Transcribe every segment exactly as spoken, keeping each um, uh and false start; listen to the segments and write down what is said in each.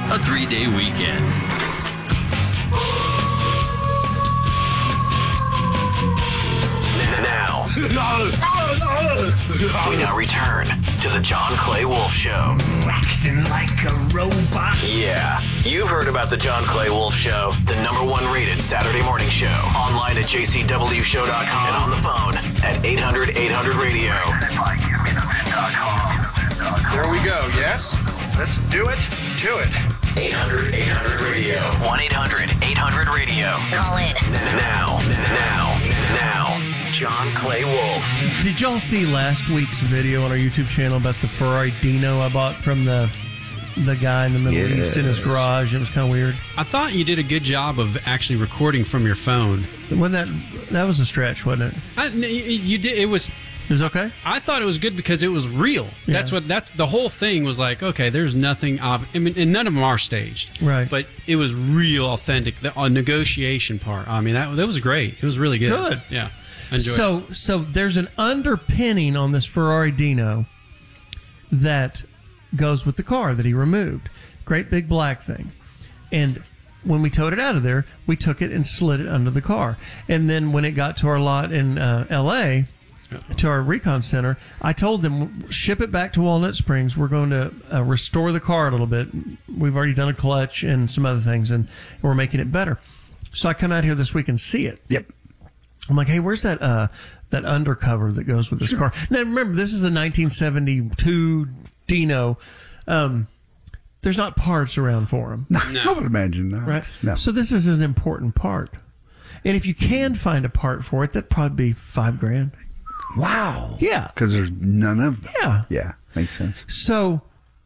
a three-day weekend. Now, we now return to the John Clay Wolf Show. Acting like a robot. Yeah, you've heard about the John Clay Wolf Show, the number one rated Saturday morning show. Online at j c w show dot com and on the phone at eight hundred eight hundred radio. There we go, yes? Let's do it. Do it. eight hundred eight hundred radio. one eight hundred eight hundred radio. Call in. Now, now, now. John Clay Wolf. Did y'all see last week's video on our YouTube channel about the Ferrari Dino I bought from the the guy in the Middle Yes. East in his garage? It was kind of weird. I thought you did a good job of actually recording from your phone. Wasn't that that was a stretch, wasn't it? I, you, you did. It was. It was okay. I thought it was good because it was real. Yeah. That's what. That's the whole thing was like. Okay, there's nothing. Ob- I mean, and none of them are staged. Right. But it was real, authentic. The uh, negotiation part. I mean, that that was great. It was really good. Good. Yeah. Enjoy so it. so there's an underpinning on this Ferrari Dino that goes with the car that he removed. Great big black thing. And when we towed it out of there, we took it and slid it under the car. And then when it got to our lot in uh, L A, to our recon center, I told them, ship it back to Walnut Springs. We're going to uh, restore the car a little bit. We've already done a clutch and some other things, and we're making it better. So I come out here this week and see it. Yep. I'm like, hey, where's that uh, that undercover that goes with this car? Now, remember, this is a nineteen seventy-two Dino. Um, there's not parts around for him. No. I would imagine not. Right? No. So this is an important part. And if you can find a part for it, that'd probably be five grand. Wow. Yeah. Because there's none of them. Yeah. Yeah. Makes sense. So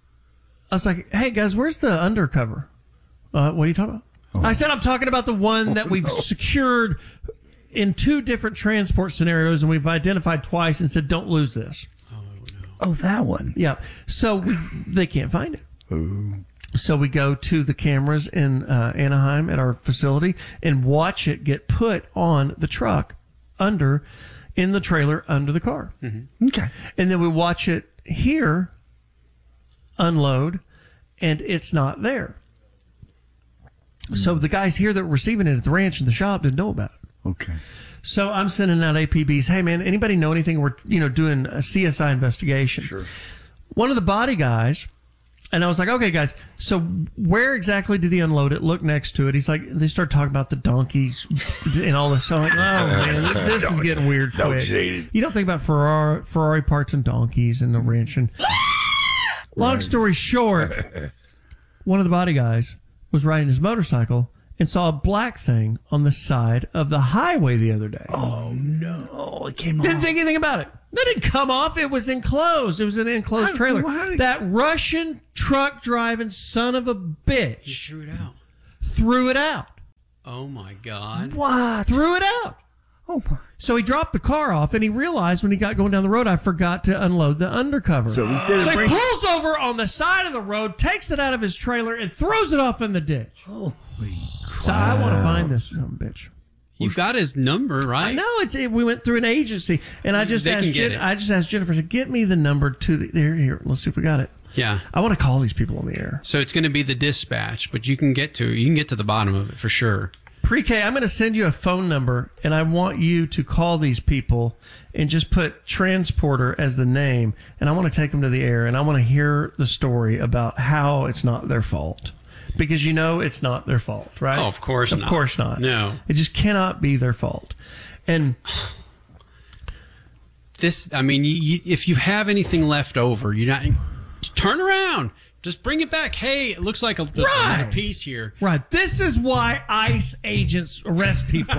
I was like, hey, guys, where's the undercover? Uh, what are you talking about? Oh. I said, I'm talking about the one that we've no. secured in two different transport scenarios, and we've identified twice and said, don't lose this. Oh, that one. Yeah. So we, they can't find it. Ooh. So we go to the cameras in uh, Anaheim at our facility and watch it get put on the truck under, in the trailer under the car. Mm-hmm. Okay. And then we watch it here unload, and it's not there. So the guys here that were receiving it at the ranch and the shop didn't know about it. Okay. So I'm sending out A P Bs. Hey, man, anybody know anything? We're, you know, doing a C S I investigation. Sure. One of the body guys, and I was like, okay, guys, so where exactly did he unload it? Look next to it. He's like, they start talking about the donkeys and all this. So I'm like, oh, man, this is getting weird quick. You don't think about Ferrari, Ferrari parts and donkeys and the wrench. And long story short, one of the body guys was riding his motorcycle and saw a black thing on the side of the highway the other day. Oh, no. It came Didn't off. think anything about it. That didn't come off. It was enclosed. It was an enclosed How- trailer. how did- That Russian truck driving son of a bitch You threw it out. threw it out. Oh my God. What? Threw it out. Oh, my. So he dropped the car off, and he realized when he got going down the road, I forgot to unload the undercover. So instead of So he bring- pulls over on the side of the road, takes it out of his trailer, and throws it off in the ditch. Holy So I want to find this son of a bitch. You got his number, right? I know it's. It, we went through an agency, and I just They asked. can get Jen, it. I just asked Jennifer. I said, "Get me the number to the here. Here, let's see if we got it." Yeah. I want to call these people on the air. So it's going to be the dispatch, but you can get to you can get to the bottom of it for sure. Pre-K, I'm going to send you a phone number, and I want you to call these people and just put transporter as the name, and I want to take them to the air, and I want to hear the story about how it's not their fault. Because you know it's not their fault, right? Oh, of course of not. Of course not. No. It just cannot be their fault. And This, I mean, you, you, if you have anything left over, you're not turn around. Just bring it back. Hey, it looks like a, there's Right. a piece here. right, this is why ICE agents arrest people.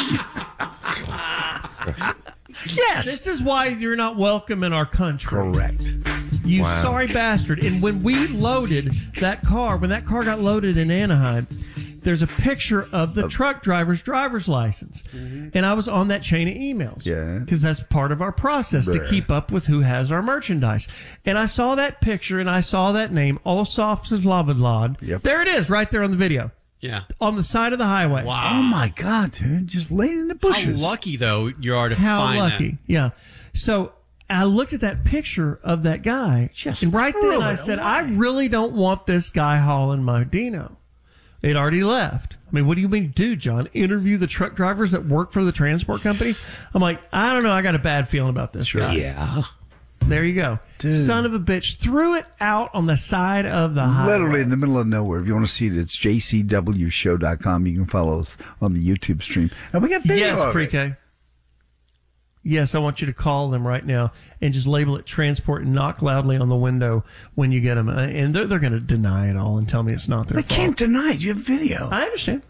Yes. This is why you're not welcome in our country. Correct. You Wow. sorry bastard. And when we loaded that car, when that car got loaded in Anaheim, there's a picture of the truck driver's driver's license. Mm-hmm. And I was on that chain of emails. Yeah. Because that's part of our process to Bruh. keep up with who has our merchandise. And I saw that picture and I saw that name, Olsov Slavadlad. Yep. There it is, right there on the video. Yeah. On the side of the highway. Oh, my God, dude. Just laid in the How bushes. lucky though you are to How find lucky. that. Yeah. So I looked at that picture of that guy, Just and right threw then I it said, away. I really don't want this guy hauling my Dino. It already left. I mean, what do you mean do, John? Interview the truck drivers that work for the transport companies? I'm like, I don't know. I got a bad feeling about this guy. Yeah. There you go. Dude. Son of a bitch. Threw it out on the side of the highway. Literally in the middle of nowhere. If you want to see it, it's j c w show dot com. You can follow us on the YouTube stream. And we got video Yes, of it. Pre-K. Yes, I want you to call them right now and just label it transport and knock loudly on the window when you get them. And they're, they're going to deny it all and tell me it's not their They fault. can't deny it. You have video. I understand.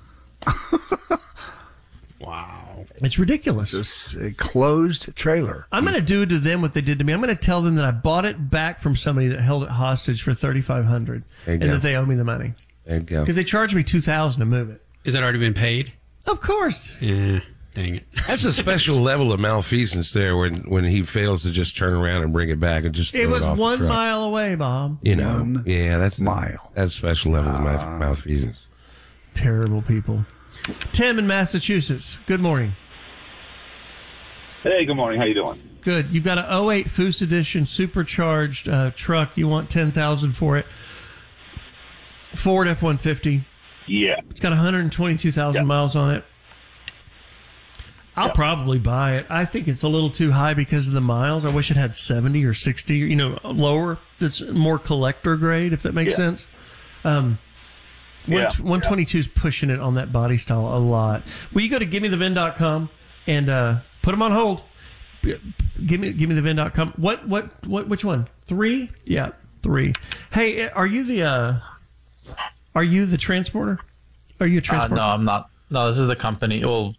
Wow. It's ridiculous. It's a closed trailer. I'm going to do to them what they did to me. I'm going to tell them that I bought it back from somebody that held it hostage for thirty-five hundred dollars There you and go. that they owe me the money. There you go. Because they charged me two thousand dollars to move it. Is that already been paid? Of course. Yeah. Dang it. That's a special level of malfeasance there when, when he fails to just turn around and bring it back and just throw It was off the one truck. mile away, Bob. You know, One yeah, that's mile. That's special level of mal- malfeasance. Terrible people. Tim in Massachusetts. Good morning. Hey, good morning. How you doing? Good. You've got an oh eight Foose Edition supercharged uh, truck. You want ten thousand dollars for it. Ford F one fifty. Yeah. It's got one hundred twenty-two thousand Yeah. miles on it. I'll Yeah. probably buy it. I think it's a little too high because of the miles. I wish it had seventy or sixty, you know, lower. That's more collector grade, if that makes Yeah. sense. Um, Yeah. one twenty-two is pushing it on that body style a lot. Will you go to give me the vin dot com and uh, put them on hold? Give me give me the vin dot com. What what what? Which one? Three? Yeah, three. Hey, are you the uh, are you the transporter? Are you a Uh, transporter? no, I'm not. No, this is the company. Well,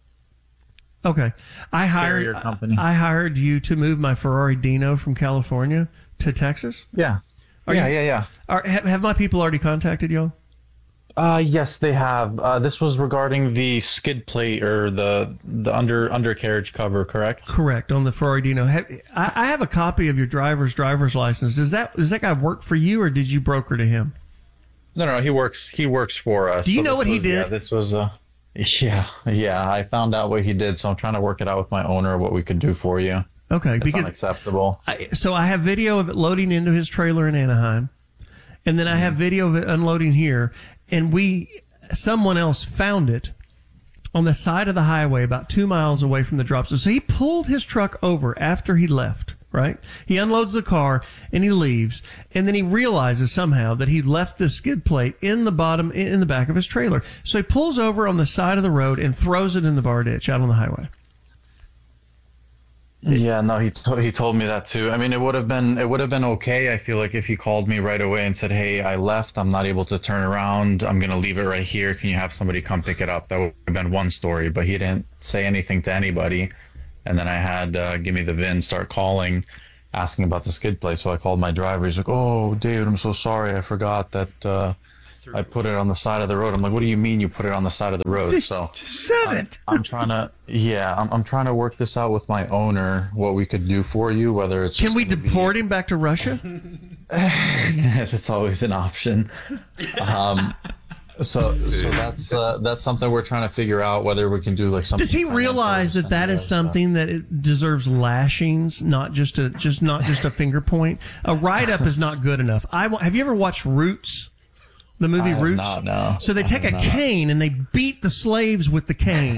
Okay, I hired Carrier company. I hired you to move my Ferrari Dino from California to Texas. yeah. Are yeah, you- yeah, yeah. Are, have, have my people already contacted you? Uh, yes, they have. Uh, this was regarding the skid plate or the the under undercarriage cover, correct? Correct, on the Ferrari Dino. Have, I, I have a copy of your driver's driver's license. Does that does that guy work for you, or did you broker to him? No, no, he works. He works for us. Do you So know this what he was- Yeah, did? this was uh Yeah, yeah. I found out what he did, so I'm trying to work it out with my owner what we could do for you. Okay, It's because unacceptable. I, so I have video of it loading into his trailer in Anaheim, and then I have video of it unloading here, and we someone else found it on the side of the highway about two miles away from the drop zone. So he pulled his truck over after he left, right? He unloads the car and he leaves, and then he realizes somehow that he left the skid plate in the bottom, in the back of his trailer. So he pulls over on the side of the road and throws it in the bar ditch out on the highway. Yeah, no, he to- he told me that too. I mean, it would have been it would have been okay. I feel like if he called me right away and said, "Hey, I left. I'm not able to turn around. I'm gonna leave it right here. Can you have somebody come pick it up?" That would have been one story. But he didn't say anything to anybody. And then I had uh, give me the V I N start calling, asking about the skid plate. So I called my driver. He's like, "Oh, David, I'm so sorry. I forgot that uh, I put it on the side of the road." I'm like, "What do you mean you put it on the side of the road?" So Said it. I'm trying to, yeah, I'm, I'm trying to work this out with my owner, what we could do for you, whether it's Can just we gonna be- deport him back to Russia? That's always an option. Um, so, so that's uh, that's something we're trying to figure out whether we can do like something. Does he financial realize or that that is something like something that it deserves lashings, not just a just not just a finger point? A write up is not good enough. I wa- have you ever watched Roots? The movie I have Roots? not, no. So they I take a have not. cane and they beat the slaves with the cane.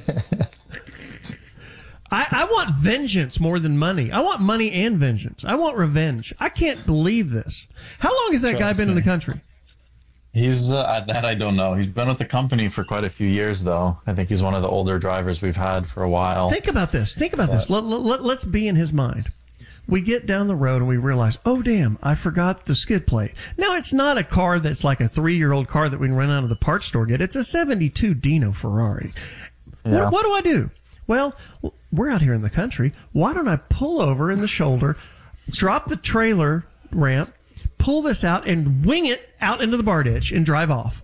I, I want vengeance more than money. I want money and vengeance. I want revenge. I can't believe this. How long has that guy Trust been in me. the country? He's uh, that I don't know. He's been with the company for quite a few years, though. I think he's one of the older drivers we've had for a while. Think about this. Think about this. Let, let, let's be in his mind. We get down the road and we realize, oh, damn, I forgot the skid plate. Now, it's not a car that's like a three-year-old car that we can run out of the parts store and get. It's a seventy-two Dino Ferrari. Yeah. What, what do I do? Well, we're out here in the country. Why don't I pull over in the shoulder, drop the trailer ramp, pull this out, and wing it out into the bar ditch and drive off?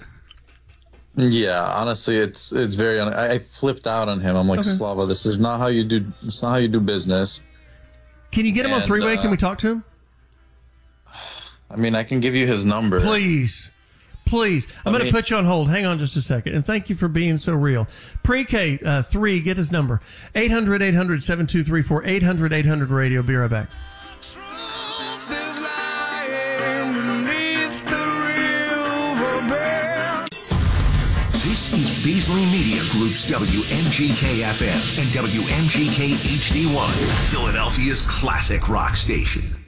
Yeah, honestly, it's it's very. Un- I, I flipped out on him. I'm like, Okay. Slava, this is not how you do. It's not how you do business. Can you get him on And, three-way? uh, Can we talk to him? I mean, I can give you his number. Please. Please. I'm I going to mean- put you on hold. Hang on just a second. And thank you for being so real. Pre-K uh, three, get his number. eight hundred, eight hundred, seven two three four. eight hundred, eight hundred radio. Be right back. This is Beasley Media Group's W M G K F M and W M G K H D one, Philadelphia's classic rock station.